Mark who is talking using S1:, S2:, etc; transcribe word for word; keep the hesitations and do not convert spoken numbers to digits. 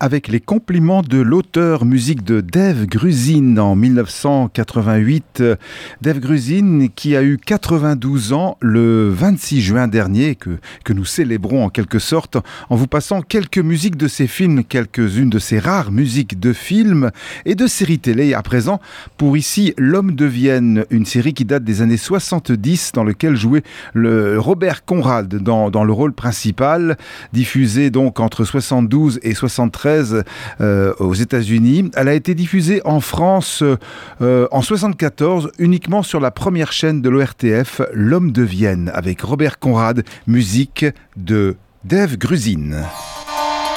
S1: avec les compliments de l'auteur musique de Dave Grusin en mille neuf cent quatre-vingt-huit. Dave Grusin qui a eu quatre-vingt-douze ans le vingt-six juin dernier, que, que nous célébrons en quelque sorte en vous passant quelques musiques de ses films, quelques-unes de ses rares musiques de films et de séries télé. À présent, pour ici L'Homme de Vienne, une série qui date des années soixante-dix dans lequel jouait le Robert Conrad dans, dans le rôle principal, diffusée donc entre soixante-douze et soixante-treize euh, aux États-Unis. Elle a été diffusée en France euh, en soixante-quatorze uniquement sur la première chaîne de l'O R T F, L'Homme de Vienne, avec Robert Conrad, musique de Dave Grusin.